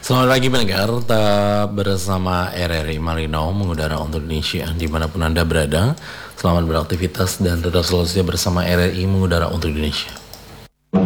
Selamat pagi pendengar, tetap bersama RRI Marino mengudara untuk Indonesia dimanapun Anda berada. Selamat beraktivitas dan tetap selalu setia bersama RRI mengudara untuk Indonesia.